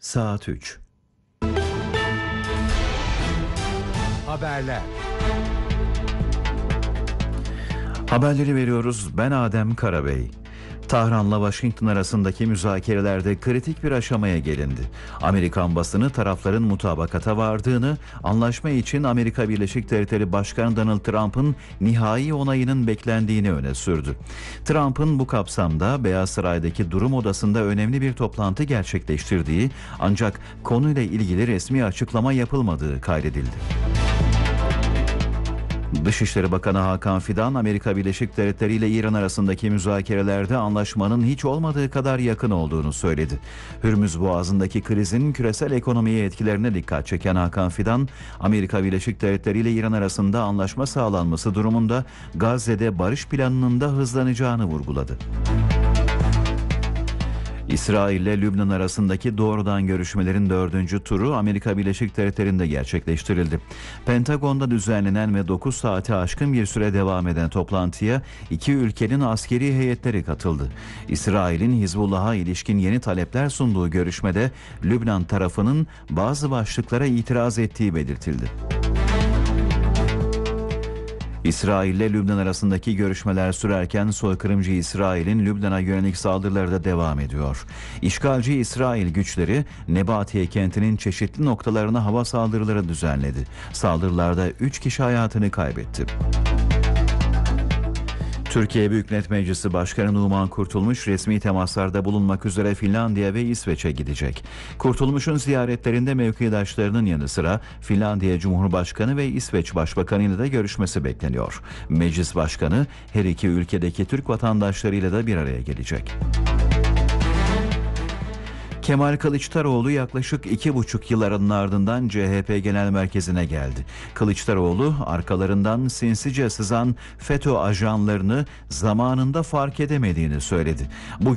Saat 3. Haberler. Haberleri veriyoruz. Ben Adem Karabey. Tahran'la Washington arasındaki müzakerelerde kritik bir aşamaya gelindi. Amerikan basını tarafların mutabakata vardığını, anlaşma için Amerika Birleşik Devletleri Başkanı Donald Trump'ın nihai onayının beklendiğini öne sürdü. Trump'ın bu kapsamda Beyaz Saray'daki durum odasında önemli bir toplantı gerçekleştirdiği, ancak konuyla ilgili resmi açıklama yapılmadığı kaydedildi. Dışişleri Bakanı Hakan Fidan, Amerika Birleşik Devletleri ile İran arasındaki müzakerelerde anlaşmanın hiç olmadığı kadar yakın olduğunu söyledi. Hürmüz Boğazı'ndaki krizin küresel ekonomiye etkilerine dikkat çeken Hakan Fidan, Amerika Birleşik Devletleri ile İran arasında anlaşma sağlanması durumunda Gazze'de barış planının da hızlanacağını vurguladı. İsrail ile Lübnan arasındaki doğrudan görüşmelerin 4. turu Amerika Birleşik Devletleri'nde gerçekleştirildi. Pentagon'da düzenlenen ve 9 saati aşkın bir süre devam eden toplantıya iki ülkenin askeri heyetleri katıldı. İsrail'in Hizbullah'a ilişkin yeni talepler sunduğu görüşmede Lübnan tarafının bazı başlıklara itiraz ettiği belirtildi. İsrail ile Lübnan arasındaki görüşmeler sürerken soykırımcı İsrail'in Lübnan'a yönelik saldırıları da devam ediyor. İşgalci İsrail güçleri Nebatiye kentinin çeşitli noktalarına hava saldırıları düzenledi. Saldırılarda 3 kişi hayatını kaybetti. Türkiye Büyük Millet Meclisi Başkanı Numan Kurtulmuş resmi temaslarda bulunmak üzere Finlandiya ve İsveç'e gidecek. Kurtulmuş'un ziyaretlerinde mevkidaşlarının yanı sıra Finlandiya Cumhurbaşkanı ve İsveç Başbakanı ile de görüşmesi bekleniyor. Meclis Başkanı her iki ülkedeki Türk vatandaşlarıyla da bir araya gelecek. Kemal Kılıçdaroğlu yaklaşık 2,5 yılların ardından CHP Genel Merkezi'ne geldi. Kılıçdaroğlu arkalarından sinsice sızan FETÖ ajanlarını zamanında fark edemediğini söyledi.